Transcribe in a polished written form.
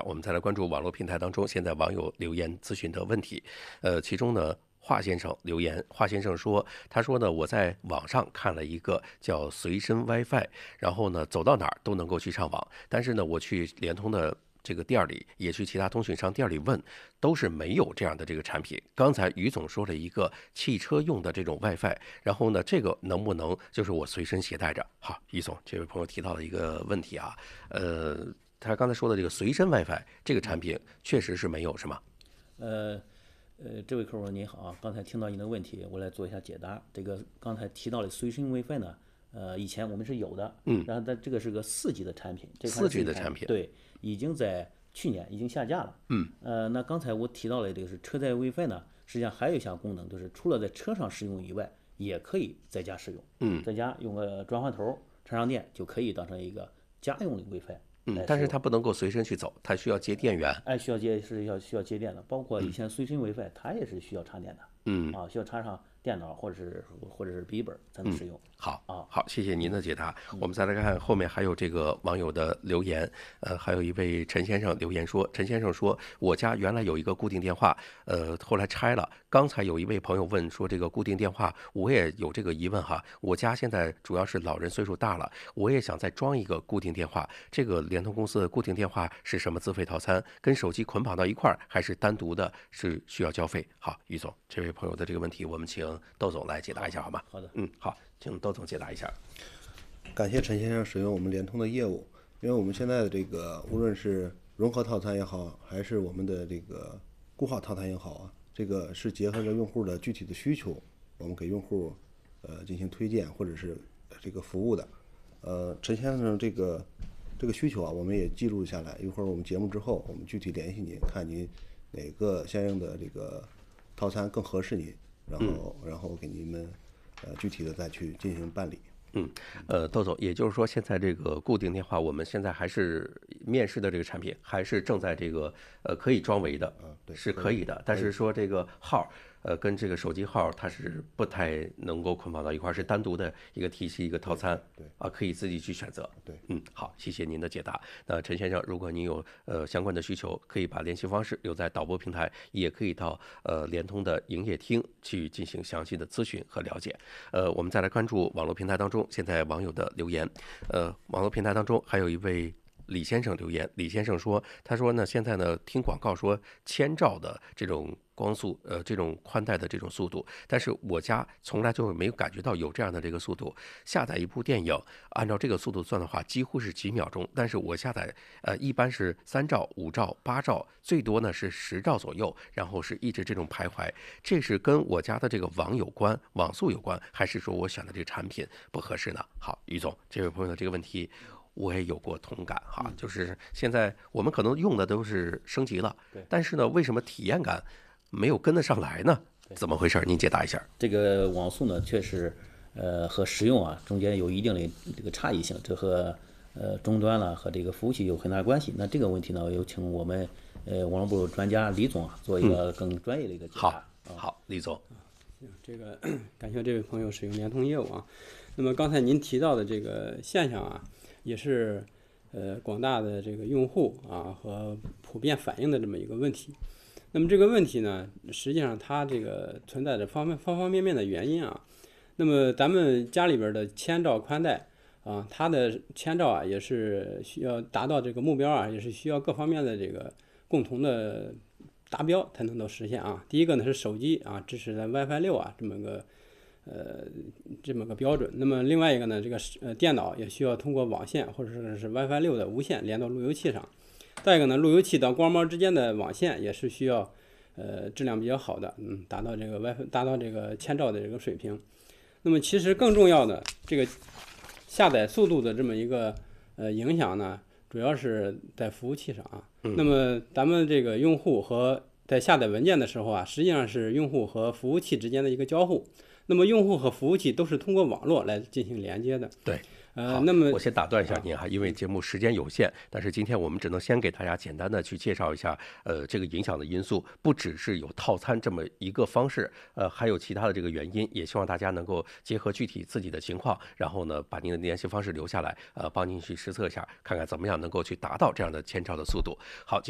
我们再来关注网络平台当中现在网友留言咨询的问题。其中呢，华先生留言，华先生说，他说呢，我在网上看了一个叫随身 WiFi，然后呢，走到哪儿都能够去上网，但是呢，我去联通的这个店里，也去其他通讯商店里问，都是没有这样的这个产品。刚才于总说了一个汽车用的这种 WiFi，然后呢，这个能不能就是我随身携带着？好，于总，这位朋友提到了一个问题啊，他刚才说的这个随身 WiFi 这个产品确实是没有，是吗？ 这位客户您好啊，刚才听到您的问题，我来做一下解答。这个刚才提到的随身 WiFi 呢，以前我们是有的，然后这个是个4G 的产品，这款 4G 的产品， 对，已经在去年已经下架了。那刚才我提到的这个是车载 WiFi 呢，实际上还有一项功能，就是除了在车上使用以外，也可以在家使用。在家用个转换头插上电，就可以当成一个家用的 WiFi。 但是它不能够随身去走，它需要接电源。 需要接电的，包括以前随身 WiFi，它也是需要插电的。需要插上电脑或者是笔记本才能使用。 好，谢谢您的解答。我们再来看后面还有这个网友的留言，还有一位陈先生留言说，陈先生说，我家原来有一个固定电话，后来拆了。刚才有一位朋友问说，这个固定电话，我也有这个疑问哈。我家现在主要是老人岁数大了，我也想再装一个固定电话。这个联通公司的固定电话是什么资费套餐？跟手机捆绑到一块儿，还是单独的？是需要交费？好，于总，这位朋友的这个问题，我们请窦总来解答一下，好吗？ 好的。 好，请窦总解答一下。 感谢陈先生使用我们联通的业务，因为我们现在的这个无论是融合套餐也好，还是我们的这个固话套餐也好啊，这个是结合着用户的具体的需求，我们给用户进行推荐或者是这个服务的。陈先生这个需求啊，我们也记录下来，一会儿我们节目之后，我们具体联系您，看您哪个相应的这个套餐更合适您，然后给你们具体的再去进行办理。 窦总，也就是说，现在这个固定电话，我们现在还是面试的这个产品，还是正在这个可以装维的， 对， 是可以的。但是说这个号，跟这个手机号它是不太能够捆绑到一块儿，是单独的一个体系一个套餐， 对可以自己去选择。 对， 好，谢谢您的解答。那陈先生，如果您有相关的需求，可以把联系方式留在导播平台，也可以到联通的营业厅去进行详细的咨询和了解。我们再来关注网络平台当中现在网友的留言。网络平台当中还有一位李先生留言，李先生说，他说呢，现在呢听广告说1000兆的这种光速，这种宽带的这种速度，但是我家从来就没有感觉到有这样的这个速度。下载一部电影，按照这个速度算的话，几乎是几秒钟，但是我下载，一般是3兆、5兆、8兆，最多呢是10兆左右，然后是一直这种徘徊。这是跟我家的这个网有关，网速有关，还是说我选的这个产品不合适呢？好，于总，这位朋友的这个问题，我也有过同感哈，就是现在我们可能用的都是升级了，但是呢，为什么体验感没有跟得上来呢？怎么回事？您解答一下。 这个网速呢，确实，和使用啊中间有一定的这个差异性，这和终端了和这个服务器有很大关系。那这个问题呢，有请我们网络部专家李总做一个更专业的一个解答。 好，李总。 这个感谢这位朋友使用联通业务啊。那么刚才您提到的这个现象啊，也是广大的这个用户啊和普遍反映的这么一个问题。那么这个问题呢，实际上它这个存在着方方面面的原因啊。那么咱们家里边的1000兆宽带啊，它的1000兆啊也是需要达到这个目标啊，也是需要各方面的这个共同的达标才能够实现啊。第一个呢是手机啊支持的 WiFi 6啊这么个标准。那么另外一个呢，这个电脑也需要通过网线或者是 WiFi 6的无线连到路由器上。再一个呢，路由器到光猫之间的网线也是需要质量比较好的，达到这个1000兆的这个水平。那么其实更重要的这个下载速度的这么一个影响呢，主要是在服务器上啊。那么咱们这个用户和在下载文件的时候啊，实际上是用户和服务器之间的一个交互。那么用户和服务器都是通过网络来进行连接的。 对。 那么我先打断一下您哈，因为节目时间有限，但是今天我们只能先给大家简单的去介绍一下，这个影响的因素不只是有套餐这么一个方式，还有其他的这个原因，也希望大家能够结合具体自己的情况，然后呢，把您的联系方式留下来，帮您去实测一下，看看怎么样能够去达到这样的1000兆的速度。好。